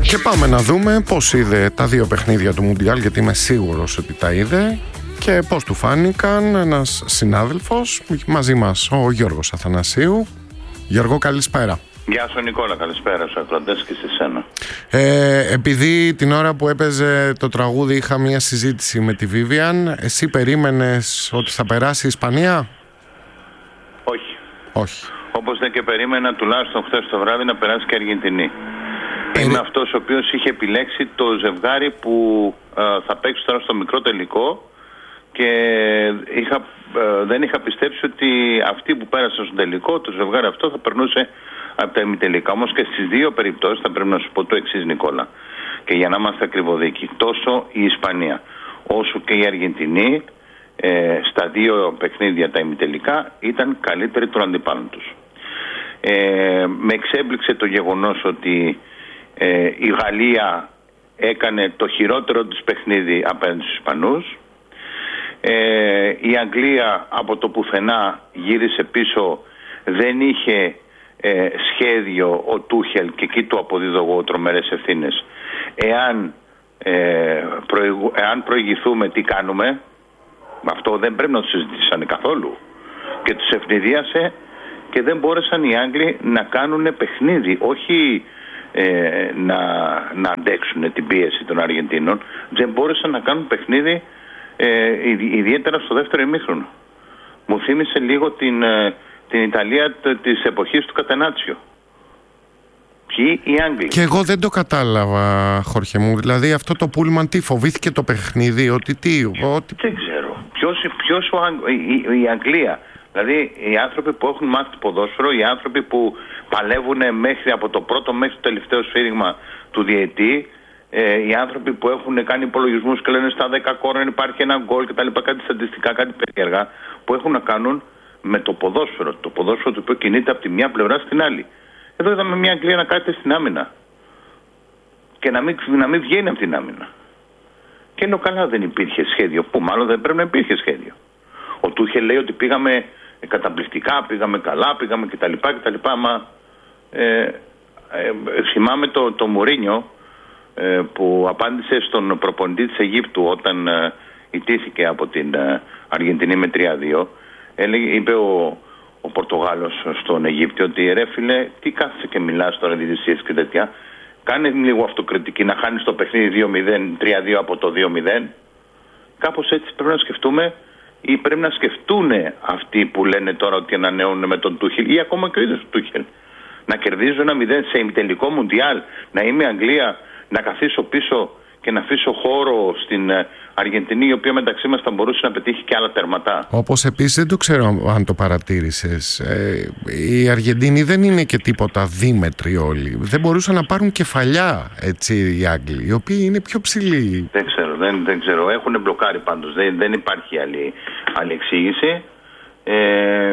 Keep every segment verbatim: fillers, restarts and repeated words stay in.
Και πάμε να δούμε πώς είδε τα δύο παιχνίδια του Μουντιάλ, γιατί είμαι σίγουρος ότι τα είδε, και πώς του φάνηκαν. Ένας συνάδελφος μαζί μας, ο Γιώργος Αθανασίου. Γιώργο, καλησπέρα. Γεια σου Νικόλα, καλησπέρα στους ακροατές και σε σένα. Ε, επειδή την ώρα που έπαιζε το τραγούδι είχα μια συζήτηση με τη Βίβιαν, εσύ περίμενες ότι θα περάσει η Ισπανία? Όχι. Όχι. Όπως δεν και περίμενα τουλάχιστον χθες το βράδυ να περάσει και η Αργεντινή. Περι... Είμαι αυτός ο οποίος είχε επιλέξει το ζευγάρι που ε, θα παίξει τώρα στο μικρό τελικό και είχα, ε, δεν είχα πιστέψει ότι αυτοί που πέρασαν στο τελικό, το ζευγάρι αυτό θα περνούσε από τα ημιτελικά. Όμως και στις δύο περιπτώσεις θα πρέπει να σου πω το εξής, Νικόλα, και για να είμαστε ακριβοδίκοι, τόσο η Ισπανία όσο και η Αργεντινή ε, στα δύο παιχνίδια τα ημιτελικά ήταν καλύτεροι των αντιπάλων τους. Ε, με εξέπληξε το γεγονός ότι ε, η Γαλλία έκανε το χειρότερο της παιχνίδι απέναντι στους Ισπανούς. Ε, η Αγγλία από το πουθενά γύρισε πίσω, δεν είχε ε, σχέδιο ο Τούχελ, και εκεί του αποδίδω εγώ τρομερές ευθύνες. Εάν, ε, προηγου, εάν προηγηθούμε, τι κάνουμε? Αυτό δεν πρέπει να το συζητήσανε καθόλου. Και τους ευνηδίασε και δεν μπόρεσαν οι Άγγλοι να κάνουν παιχνίδι, όχι ε, να, να αντέξουν την πίεση των Αργεντίνων. Δεν μπόρεσαν να κάνουν παιχνίδι, ε, ιδιαίτερα στο δεύτερο ημίχρονο. Μου θύμισε λίγο την, ε, την Ιταλία της εποχής του Κατενάτσιο. Ποιοι? Οι Άγγλοι. Και εγώ δεν το κατάλαβα, Χόρχε μου. Δηλαδή αυτό το Πούλμαν τι φοβήθηκε το παιχνίδι, ότι τι... Ότι... Δεν ξέρω. Ποιος, ποιος ο Αγ... η, η Αγγλία. Δηλαδή οι άνθρωποι που έχουν μάθει ποδόσφαιρο, οι άνθρωποι που παλεύουν μέχρι από το πρώτο μέχρι το τελευταίο σφύριγμα του διαιτή, ε, οι άνθρωποι που έχουν κάνει υπολογισμούς και λένε στα δέκα κόρνερ υπάρχει ένα γκολ κτλ. Κάτι στατιστικά, κάτι περίεργα που έχουν να κάνουν με το ποδόσφαιρο. Το ποδόσφαιρο το οποίο κινείται από τη μια πλευρά στην άλλη. Εδώ είδαμε μια Αγγλία να κάθεται στην άμυνα και να μην, να μην βγαίνει από την άμυνα. Και λέω καλά, δεν υπήρχε σχέδιο. Που μάλλον δεν πρέπει να υπήρχε σχέδιο. Ο Τούχελ λέει ότι πήγαμε καταπληκτικά, πήγαμε καλά, πήγαμε κτλ. κτλ. Μα ε, ε, θυμάμαι το, το Μουρίνιο ε, που απάντησε στον προπονητή της Αιγύπτου όταν ε, ιτήθηκε από την ε, Αργεντινή με τρία δύο. Έλεγε, είπε ο, ο Πορτογάλος στον Αιγύπτιο ότι ρε φίλε, τι κάθεσαι και μιλάς τώρα διαιτησίες και τέτοια. Κάνε λίγο αυτοκριτική, να χάνεις το παιχνίδι δύο μηδέν, τρία δύο από το δύο μηδέν. Κάπως έτσι πρέπει να σκεφτούμε, ή πρέπει να σκεφτούν αυτοί που λένε τώρα ότι ανανεώνουν με τον Τούχελ, ή ακόμα και ο ίδιος ο Τούχελ. Να κερδίζω ένα μηδέν σε ημιτελικό Μουντιάλ, να είμαι Αγγλία, να καθίσω πίσω και να αφήσω χώρο στην Αργεντινή, η οποία μεταξύ μας θα μπορούσε να πετύχει και άλλα τερματά. Όπως επίσης, δεν το ξέρω αν το παρατήρησες, ε, οι Αργεντίνοι δεν είναι και τίποτα δίμετροι όλοι. Δεν μπορούσαν να πάρουν κεφαλιά, έτσι, οι Άγγλοι, οι οποίοι είναι πιο ψηλοί. Δεν ξέρω, δεν, δεν ξέρω. Έχουν μπλοκάρει πάντως. Δεν, δεν υπάρχει άλλη, άλλη εξήγηση. Ε,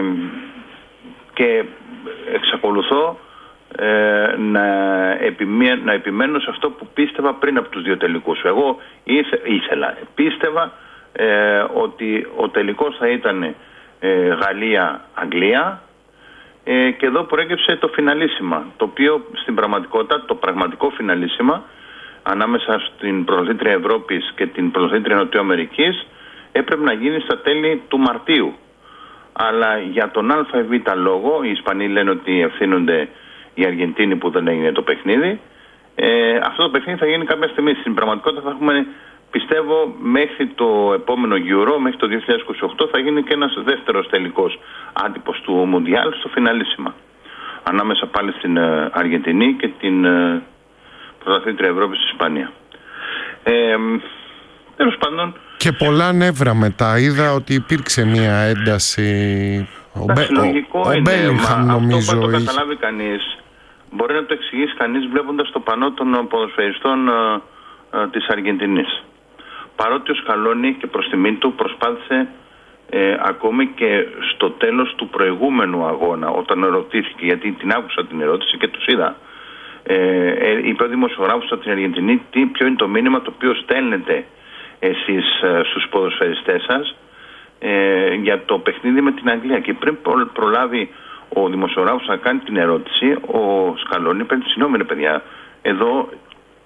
και εξακολουθώ Ε, να, επιμέ, να επιμένω σε αυτό που πίστευα πριν από τους δύο τελικούς. Εγώ ήθε, ήθελα, πίστευα ε, ότι ο τελικός θα ήταν ε, Γαλλία-Αγγλία ε, και εδώ προέκυψε το φιναλίσιμα, το οποίο στην πραγματικότητα, το πραγματικό φιναλίσιμα ανάμεσα στην πρωταθλήτρια Ευρώπης και την πρωταθλήτρια Νοτιοαμερικής έπρεπε να γίνει στα τέλη του Μαρτίου. Αλλά για τον ΑΒ λόγο, οι Ισπανοί λένε ότι ευθύνονται οι Αργεντίνοι που δεν έγινε το παιχνίδι. Ε, αυτό το παιχνίδι θα γίνει κάποια στιγμή. Στην πραγματικότητα θα έχουμε, πιστεύω, μέχρι το επόμενο Euro, μέχρι το δύο χιλιάδες είκοσι οκτώ, θα γίνει και ένας δεύτερος τελικός άτυπος του Μουντιάλ στο φιναλίσιμα. Ανάμεσα πάλι στην ε, Αργεντινή και την ε, πρωταθλήτρια Ευρώπης στη Ισπανία. Ε, τέλος πάντων. Και πολλά νεύρα μετά. Είδα ότι υπήρξε μια ένταση. Ο, Μπε, ο, ο Μπέλιγχαμ, νομίζω. Αυτό που το καταλάβει κανείς, μπορεί να το εξηγήσει κανείς βλέποντας το πανό των ποδοσφαιριστών ε, ε, της Αργεντινής. Παρότι ο Σκαλόνι, και προς τιμή του, προσπάθησε ε, ακόμη και στο τέλος του προηγούμενου αγώνα, όταν ερωτήθηκε, γιατί την άκουσα την ερώτηση και τους είδα, ε, ε, είπε ο δημοσιογράφος από την Αργεντινή τι, ποιο είναι το μήνυμα το οποίο στέλνετε εσείς ε, στους ποδοσφαιριστές σας ε, για το παιχνίδι με την Αγγλία. Και πριν προ, προλάβει ο δημοσιογράφος να κάνει την ερώτηση, ο Σκαλόνι είπε: συγγνώμη ρε παιδιά, εδώ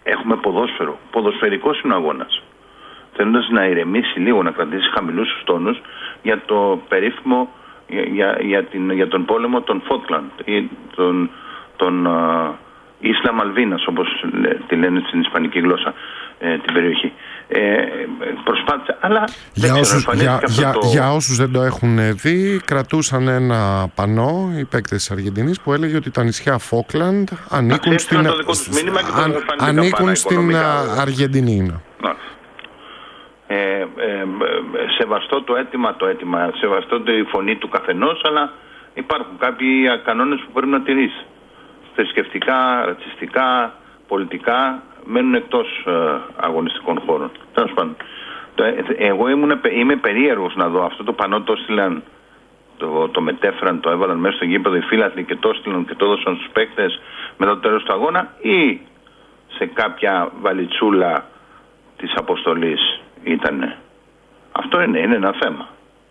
έχουμε ποδόσφαιρο. Ποδοσφαιρικός είναι ο αγώνας. Θέλοντας να ηρεμήσει λίγο, να κρατήσει χαμηλούς τους τόνους για το περίφημο, για, για, για, την, για τον πόλεμο των Φόκλαντ ή τον, τον uh, Ίσλα Μαλβίνας, όπως τη λένε στην ισπανική γλώσσα, ε, την περιοχή. Ε, προσπάθησε, αλλά για, δεν όσους, ξέρω, για, για, το... για όσους δεν το έχουν δει, κρατούσαν ένα πανό οι παίκτες της Αργεντινής που έλεγε ότι τα νησιά Φόκλαντ ανήκουν στην, το δικό τους μήνυμα και αν, ανήκουν στην Αργεντινή. Ε, ε, ε, σεβαστό το αίτημα, το αίτημα, σεβαστό τη φωνή του καθενός, αλλά υπάρχουν κάποιοι κανόνες που πρέπει να τηρείς. Θρησκευτικά, ρατσιστικά, πολιτικά μένουν εκτός ε, αγωνιστικών χώρων. Τέλος πάντων, εγώ ήμουν, είμαι περίεργος να δω αυτό το πανό, το έστειλαν, το, το μετέφεραν, το έβαλαν μέσα στο γήπεδο οι φίλαθλοι και το έστειλαν και το έδωσαν στους παίκτες μετά το τέλος του αγώνα, ή σε κάποια βαλιτσούλα της αποστολής ήτανε. Αυτό είναι, είναι ένα θέμα.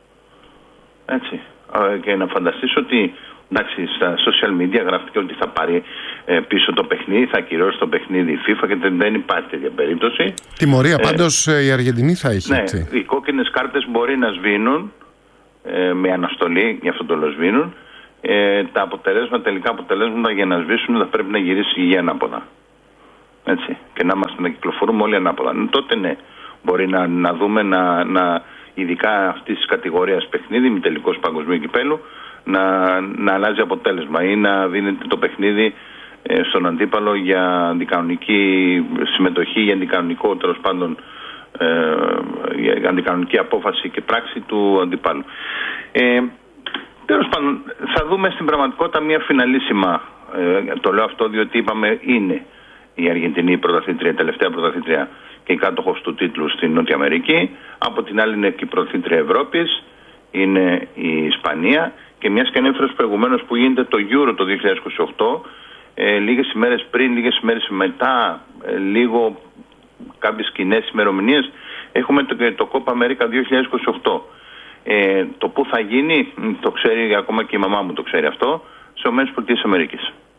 Έτσι. Και να φανταστείς ότι εντάξει, στα social media γράφτηκε ότι θα πάρει ε, πίσω το παιχνίδι, θα ακυρώσει το παιχνίδι η FIFA και δεν υπάρχει τέτοια περίπτωση. Τιμωρία ε, πάντως ε, η Αργεντινή θα έχει. Ναι, έτσι. Οι κόκκινες κάρτες μπορεί να σβήνουν ε, με αναστολή, γι' αυτό το λέω σβήνουν. Ε, τα αποτελέσματα, τελικά αποτελέσματα για να σβήσουν θα πρέπει να γυρίσει η υγεία ανάποδα. Έτσι. Και να είμαστε να κυκλοφορούμε όλοι ανάποδα. Ε, τότε ναι, μπορεί να, να δούμε να, να, ειδικά αυτή τη κατηγορία παιχνίδι, μη τελικός παγκοσμίου κυπέλου, να, να αλλάζει αποτέλεσμα ή να δίνεται το παιχνίδι ε, στον αντίπαλο για αντικανονική συμμετοχή, για αντικανονικό τέλος πάντων ε, για αντικανονική απόφαση και πράξη του αντιπάλου. Ε, τέλος πάντων, θα δούμε στην πραγματικότητα μια φιναλίσιμα. Ε, το λέω αυτό διότι είπαμε είναι η Αργεντινή η πρωταθλήτρια, η τελευταία πρωταθλήτρια και η κάτοχος του τίτλου στην Νότια Αμερική. Από την άλλη είναι και η πρωταθλήτρια Ευρώπης, είναι η Ισπανία. Και μιας και ανέφερες προηγουμένως που γίνεται το Euro το δύο χιλιάδες είκοσι οκτώ, ε, λίγες ημέρες πριν, λίγες ημέρες μετά, ε, λίγο κάποιες κοινές ημερομηνίες, έχουμε το, το Copa America δύο χιλιάδες είκοσι οκτώ. Ε, το που θα γίνει, το ξέρει ακόμα και η μαμά μου το ξέρει αυτό, σε ΗΠΑ.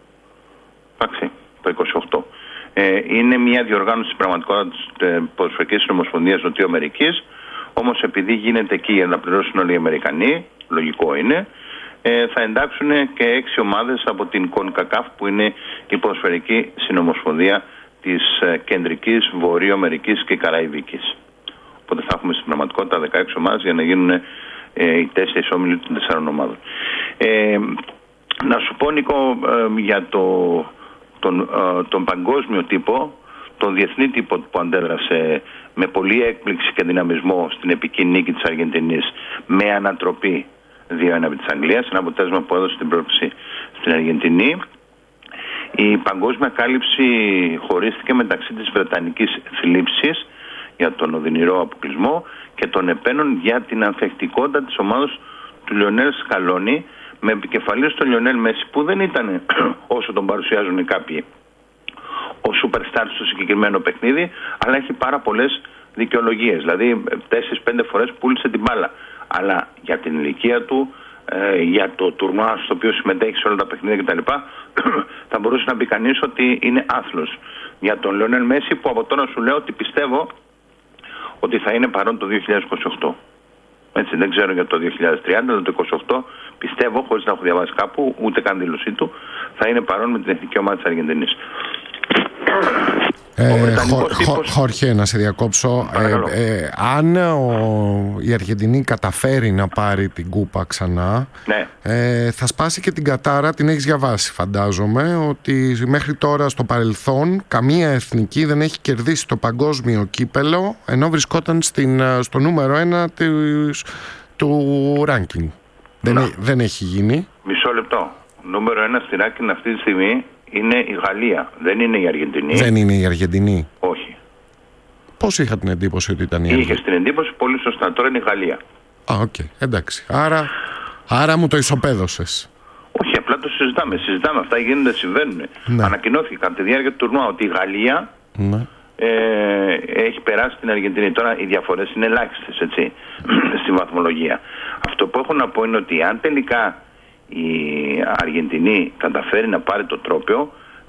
Εντάξει, το είκοσι οκτώ. Ε, είναι μια διοργάνωση της πραγματικότητας της Ποδοσφαιρικής Συνομοσπονδίας Νοτιού Αμερικής, όμως επειδή γίνεται εκεί για να πληρώσουν όλοι οι Αμερικανοί, λογικό είναι, ε, θα εντάξουν και έξι ομάδες από την CONCACAF που είναι η Ποδοσφαιρική Συνομοσπονδία της ε, Κεντρικής, Βορείου Αμερικής και Καραϊβικής. Οπότε θα έχουμε στην πραγματικότητα δεκαέξι ομάδες για να γίνουν ε, οι τέσσερις όμιλοι των τεσσάρων ομάδων. Ε, να σου πω, Νίκο, ε, για το, τον, ε, τον παγκόσμιο τύπο, τον διεθνή τύπο που αντέδρασε με πολλή έκπληξη και δυναμισμό στην επική νίκη της Αργεντινής με ανατροπή δύο ένα από της Αγγλίας, ένα αποτέλεσμα που έδωσε την πρόκληση στην Αργεντινή. Η παγκόσμια κάλυψη χωρίστηκε μεταξύ της Βρετανικής θλίψης για τον οδυνηρό αποκλεισμό και των επένων για την ανθεκτικότητα της ομάδας του Λιονέλ Σκαλόνι, με επικεφαλής τον Λιονέλ Μέση, που δεν ήταν όσο τον παρουσιάζουν κάποιοι ο superstar στο συγκεκριμένο παιχνίδι, αλλά έχει πάρα πολλές δικαιολογίες. Δηλαδή τέσσερις πέντε φορές πούλησε την μπάλα. Αλλά για την ηλικία του, ε, για το τουρνουά στο οποίο συμμετέχει σε όλα τα παιχνίδια κτλ., θα μπορούσε να πει κανείς ότι είναι άθλος. Για τον Λιονέλ Μέση, που από τώρα σου λέω ότι πιστεύω ότι θα είναι παρόν το δύο χιλιάδες είκοσι οκτώ. Έτσι, δεν ξέρω για το δύο χιλιάδες τριάντα, αλλά το είκοσι οκτώ πιστεύω, χωρίς να έχω διαβάσει κάπου, ούτε καν δήλωσή του, θα είναι παρόν με την εθνική ομάδα της Αργεντινής. Ε, χω, τύπος... Χόρχε, να σε διακόψω. Ε, ε, αν ο, η Αργεντινή καταφέρει να πάρει την κούπα ξανά, ναι. ε, θα σπάσει και την κατάρα. Την έχεις διαβάσει, φαντάζομαι, ότι μέχρι τώρα στο παρελθόν καμία εθνική δεν έχει κερδίσει το παγκόσμιο κύπελο, ενώ βρισκόταν στην, στο νούμερο ένα της, του ranking. Δεν, ε, δεν έχει γίνει. Μισό λεπτό. Νούμερο ένα στη ranking αυτή τη στιγμή είναι η Γαλλία, δεν είναι η Αργεντινή. Δεν είναι η Αργεντινή. Όχι. Πώς είχα την εντύπωση ότι ήταν η Αργεντινή? Είχες την εντύπωση, πολύ σωστά. Τώρα είναι η Γαλλία. Α, οκ. Okay. Εντάξει. Άρα, άρα μου το ισοπαίδωσες. Όχι, απλά το συζητάμε. Συζητάμε. Αυτά γίνονται, συμβαίνουν. Ναι. Ανακοινώθηκε κατά τη διάρκεια του τουρνουά ότι η Γαλλία ναι. ε, έχει περάσει την Αργεντινή. Τώρα οι διαφορές είναι ελάχιστες, έτσι, στη βαθμολογία. Αυτό που έχω να πω είναι ότι αν τελικά η Αργεντινή καταφέρει να πάρει το τρόπαιο,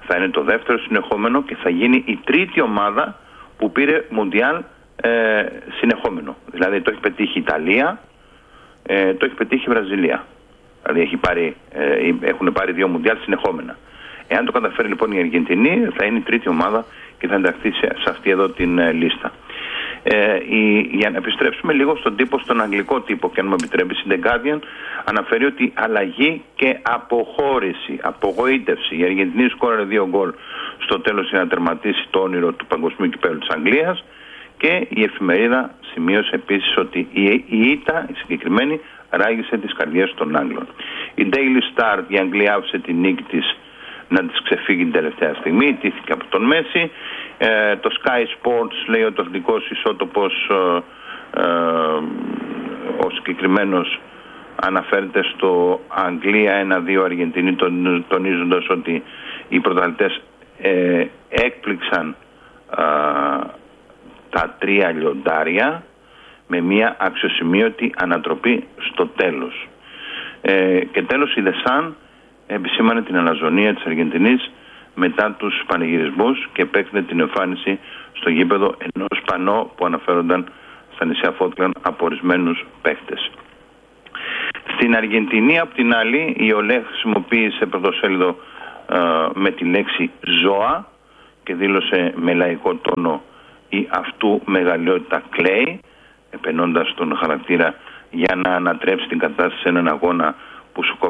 θα είναι το δεύτερο συνεχόμενο και θα γίνει η τρίτη ομάδα που πήρε Μουντιάλ ε, συνεχόμενο. Δηλαδή το έχει πετύχει η Ιταλία, ε, το έχει πετύχει η Βραζιλία. Δηλαδή έχει πάρει, ε, έχουν πάρει δύο Μουντιάλ συνεχόμενα. Εάν το καταφέρει λοιπόν η Αργεντινή, θα είναι η τρίτη ομάδα και θα ενταχθεί σε, σε αυτή εδώ την ε, λίστα. Ε, η, για να επιστρέψουμε λίγο στον τύπο, στον αγγλικό τύπο, και αν μου επιτρέπει, η The Guardian αναφέρει ότι αλλαγή και αποχώρηση, απογοήτευση. Η Αργεντινή σκόραρε δύο γκολ στο τέλος για να τερματίσει το όνειρο του παγκοσμίου κυπέλλου της Αγγλίας, και η εφημερίδα σημείωσε επίσης ότι η, η ήττα, η συγκεκριμένη, ράγισε τις καρδιές των Άγγλων. Η Daily Star, η Αγγλία άφησε τη νίκη της να της ξεφύγει την τελευταία στιγμή, τήθηκε από τον Μέση. Ε, το Sky Sports λέει ότι ο αθλητικός ισότοπος, ε, ε, ο συγκεκριμένος, αναφέρεται στο Αγγλία ένα δύο Αργεντινή, τον, τονίζοντας ότι οι πρωταθλητές ε, έκπληξαν ε, τα τρία λιοντάρια με μια αξιοσημείωτη ανατροπή στο τέλος. Ε, και τέλος η The Sun επισήμανε την αλαζονία της Αργεντινής μετά τους πανηγυρισμούς και επέκρινε την εμφάνιση στο γήπεδο ενός πανό που αναφέρονταν στα νησιά Φότλαντ από ορισμένους παίχτες. Στην Αργεντινή, απ' την άλλη, η ΟΛΕ χρησιμοποίησε πρωτοσέλιδο ε, με τη λέξη ζώα και δήλωσε με λαϊκό τόνο η αυτού μεγαλειότητα κλαίει, επενώντας τον χαρακτήρα για να ανατρέψει την κατάσταση σε έναν αγώνα που